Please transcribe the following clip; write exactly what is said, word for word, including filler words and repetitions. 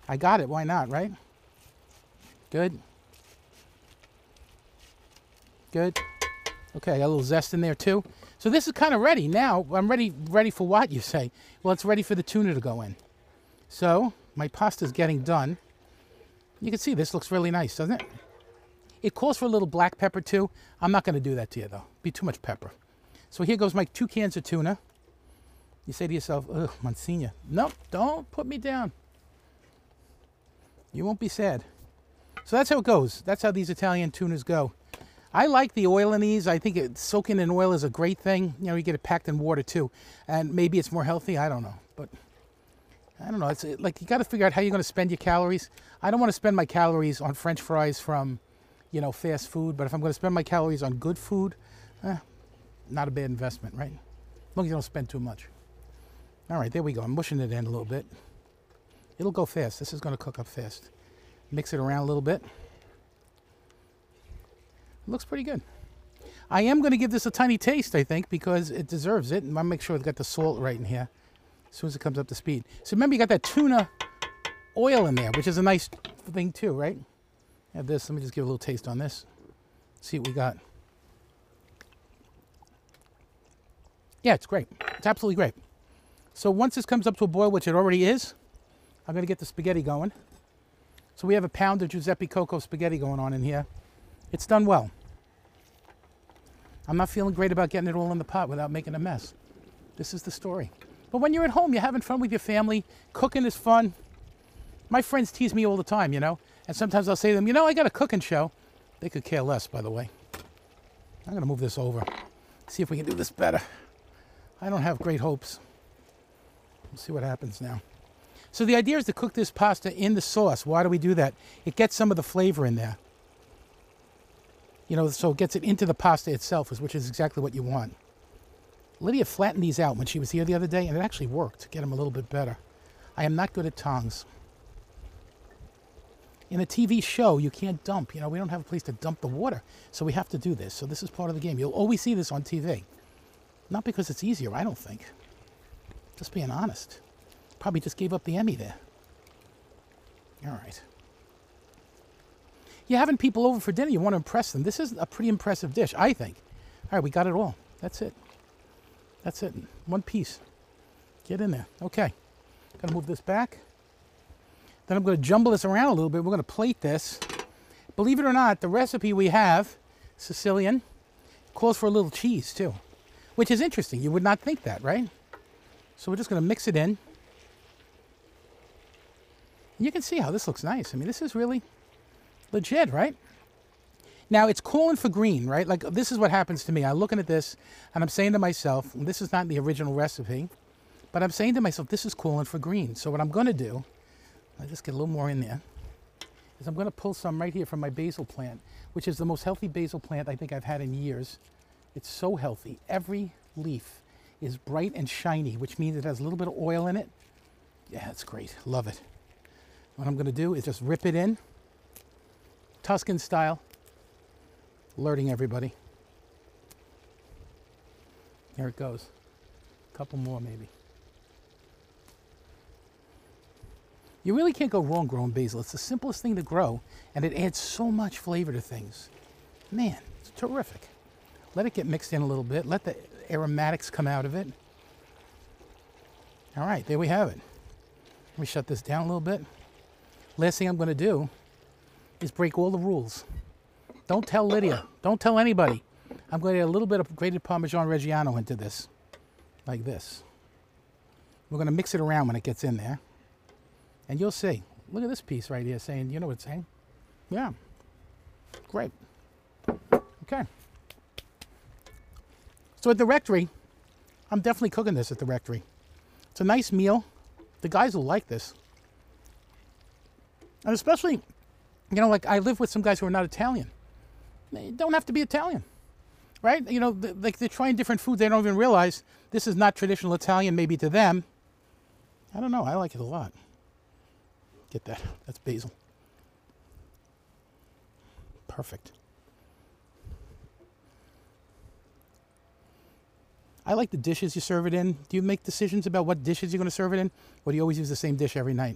I got it. Why not, right? Good. Good. Okay, I got a little zest in there too. So this is kind of ready now. I'm ready. Ready for what, you say? Well, it's ready for the tuna to go in. So my pasta's getting done. You can see this looks really nice, doesn't it? It calls for a little black pepper too. I'm not going to do that to you though. Be too much pepper. So here goes my two cans of tuna. You say to yourself, ugh, Monsignor. Nope, don't put me down. You won't be sad. So that's how it goes. That's how these Italian tunas go. I like the oil in these. I think it, soaking in oil is a great thing. You know, you get it packed in water too. And maybe it's more healthy. I don't know. But I don't know. It's like you got to figure out how you're going to spend your calories. I don't want to spend my calories on French fries from, you know, fast food. But if I'm going to spend my calories on good food, eh, not a bad investment, right? As long as you don't spend too much. All right, there we go. I'm mushing it in a little bit. It'll go fast. This is going to cook up fast. Mix it around a little bit. It looks pretty good. I am going to give this a tiny taste, I think, because it deserves it. And I'll make sure I've got the salt right in here as soon as it comes up to speed. So remember, you got that tuna oil in there, which is a nice thing too, right? Have this. Let me just give a little taste on this. See what we got. Yeah, it's great. It's absolutely great. So once this comes up to a boil, which it already is, I'm going to get the spaghetti going. So we have a pound of Giuseppe Coco spaghetti going on in here. It's done well. I'm not feeling great about getting it all in the pot without making a mess. This is the story. But when you're at home, you're having fun with your family. Cooking is fun. My friends tease me all the time, you know. And sometimes I'll say to them, you know, I got a cooking show. They could care less, by the way. I'm going to move this over. See if we can do this better. I don't have great hopes. We'll see what happens now. So the idea is to cook this pasta in the sauce. Why do we do that? It gets some of the flavor in there. You know, so it gets it into the pasta itself, which is exactly what you want. Lydia flattened these out when she was here the other day, and it actually worked to get them a little bit better. I am not good at tongs. In a T V show, you can't dump. You know, we don't have a place to dump the water, so we have to do this. So this is part of the game. You'll always see this on T V. Not because it's easier, I don't think. Just being honest. Probably just gave up the Emmy there. All right. You're having people over for dinner. You want to impress them. This is a pretty impressive dish, I think. All right, we got it all. That's it. That's it. One piece. Get in there. Okay. Got to move this back. Then I'm going to jumble this around a little bit. We're going to plate this. Believe it or not, the recipe we have, Sicilian, calls for a little cheese too, which is interesting. You would not think that, right? So we're just going to mix it in. You can see how this looks nice. I mean, this is really legit, right? Now, it's calling for green, right? Like, this is what happens to me. I'm looking at this, and I'm saying to myself, and this is not the original recipe, but I'm saying to myself, this is calling for green. So what I'm going to do, I'll just get a little more in there, is I'm going to pull some right here from my basil plant, which is the most healthy basil plant I think I've had in years. It's so healthy. Every leaf is bright and shiny, which means it has a little bit of oil in it. Yeah, it's great. Love it. What I'm going to do is just rip it in, Tuscan style, alerting everybody. There it goes. A couple more maybe. You really can't go wrong growing basil. It's the simplest thing to grow, and it adds so much flavor to things. Man, it's terrific. Let it get mixed in a little bit. Let the aromatics come out of it. All right, there we have it. Let me shut this down a little bit. Last thing I'm going to do is break all the rules. Don't tell Lydia. Don't tell anybody. I'm going to add a little bit of grated Parmesan Reggiano into this, like this. We're going to mix it around when it gets in there. And you'll see. Look at this piece right here saying, you know what it's saying? Yeah. Great. Okay. So at the rectory, I'm definitely cooking this at the rectory. It's a nice meal. The guys will like this. And especially, you know, like I live with some guys who are not Italian. They don't have to be Italian, right? You know, th- like they're trying different foods. They don't even realize this is not traditional Italian maybe to them. I don't know. I like it a lot. Get that. That's basil. Perfect. I like the dishes you serve it in. Do you make decisions about what dishes you're going to serve it in? Or do you always use the same dish every night?